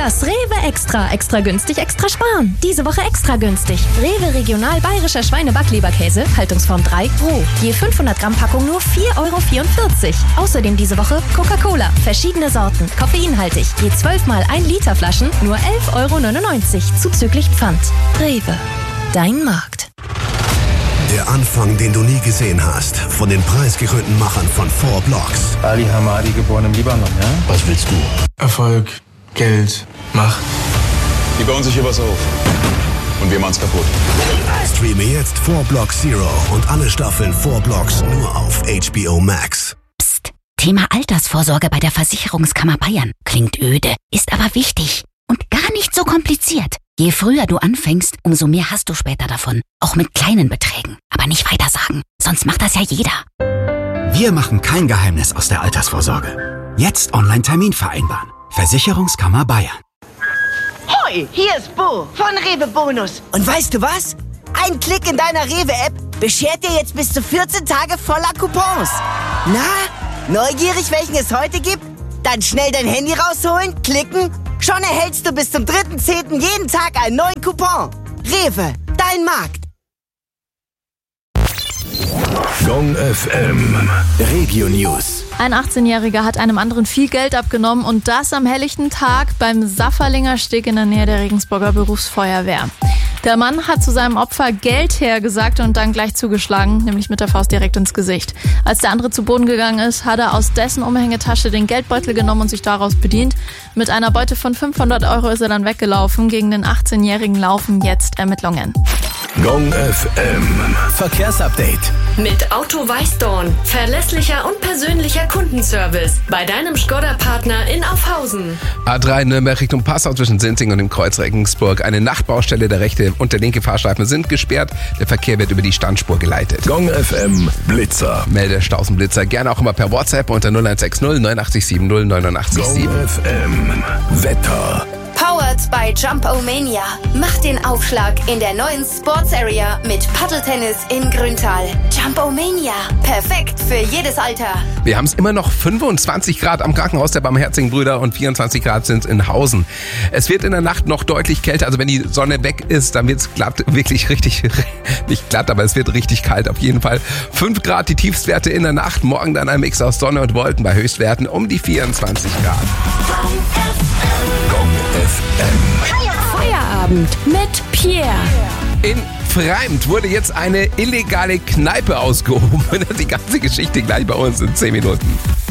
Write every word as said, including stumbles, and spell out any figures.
Das Rewe Extra. Extra günstig, extra sparen. Diese Woche extra günstig. Rewe Regional Bayerischer Schweinebackleberkäse, Haltungsform drei, roh. Je fünfhundert Gramm Packung nur vier Euro vierundvierzig. Außerdem diese Woche Coca-Cola. Verschiedene Sorten. Koffeinhaltig. Je zwölf mal ein Liter Flaschen nur elf Euro neunundneunzig. Zuzüglich Pfand. Rewe. Dein Markt. Der Anfang, den du nie gesehen hast. Von den preisgekrönten Machern von Four Blocks. Ali Hamadi, geboren im Libanon, ja? Was willst du? Erfolg, Geld, Macht. Die bauen sich hier was auf. Und wir machen's kaputt. Streame jetzt Four Blocks Zero und alle Staffeln Four Blocks nur auf H B O Max. Psst. Thema Altersvorsorge bei der Versicherungskammer Bayern. Klingt öde, ist aber wichtig. Und gar nicht so kompliziert. Je früher du anfängst, umso mehr hast du später davon. Auch mit kleinen Beträgen. Aber nicht weitersagen, sonst macht das ja jeder. Wir machen kein Geheimnis aus der Altersvorsorge. Jetzt Online-Termin vereinbaren. Versicherungskammer Bayern. Hoi, hier ist Bo von Rewe Bonus. Und weißt du was? Ein Klick in deiner Rewe-App beschert dir jetzt bis zu vierzehn Tage voller Coupons. Na, neugierig, welchen es heute gibt? Dann schnell dein Handy rausholen, klicken. Schon erhältst du bis zum dritten zehnten jeden Tag einen neuen Coupon. Rewe, dein Markt. Gong F M. Regio News. Ein achtzehnjähriger hat einem anderen viel Geld abgenommen und das am helllichten Tag beim Safferlinger Steg in der Nähe der Regensburger Berufsfeuerwehr. Der Mann hat zu seinem Opfer Geld her gesagt und dann gleich zugeschlagen, nämlich mit der Faust direkt ins Gesicht. Als der andere zu Boden gegangen ist, hat er aus dessen Umhängetasche den Geldbeutel genommen und sich daraus bedient. Mit einer Beute von fünfhundert Euro ist er dann weggelaufen. Gegen den achtzehnjährigen laufen jetzt Ermittlungen. Gong F M. Verkehrsupdate. Mit Auto Weißdorn. Verlässlicher und persönlicher Kundenservice. Bei deinem Skoda-Partner in Aufhausen. A drei Nürnberg Richtung Passau zwischen Sinzing und dem Kreuz Regensburg. Eine Nachtbaustelle, der rechte und der linke Fahrstreifen sind gesperrt. Der Verkehr wird über die Standspur geleitet. Gong F M Blitzer. Melde Stausenblitzer gerne auch immer per WhatsApp unter null eins sechs null neun acht sieben null neun acht sieben. Gong F M Wetter. Powered by Jumpomania. Mach den Aufschlag in der neuen Sports Area mit Paddeltennis in Grüntal. Jumpomania. Perfekt für jedes Alter. Wir haben es immer noch fünfundzwanzig Grad am Krankenhaus der Barmherzigen Brüder und vierundzwanzig Grad sind in Hausen. Es wird in der Nacht noch deutlich kälter, also wenn die Sonne weg ist, dann wird es glatt, wirklich richtig, nicht glatt, aber es wird richtig kalt auf jeden Fall. fünf Grad die Tiefstwerte in der Nacht, morgen dann ein Mix aus Sonne und Wolken bei Höchstwerten um die vierundzwanzig Grad. Gong F M. Feierabend mit Pierre. In Freimt wurde jetzt eine illegale Kneipe ausgehoben. Die ganze Geschichte gleich bei uns in zehn Minuten.